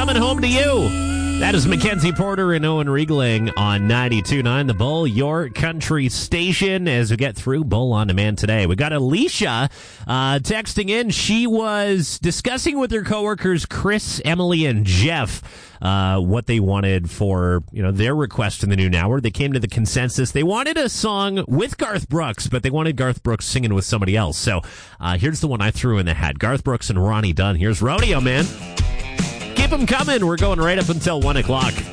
coming home to you. That is Mackenzie Porter and Owen Riegling on 92.9 The Bull, your country station. As we get through Bull On Demand today, we got Alicia texting in. She was discussing with her coworkers Chris, Emily, and Jeff what they wanted for their request in the noon hour. They came to the consensus. They wanted a song with Garth Brooks, but they wanted Garth Brooks singing with somebody else. So here's the one I threw in the hat. Garth Brooks and Ronnie Dunn. Here's Rodeo Man. Keep them coming. We're going right up until 1 o'clock.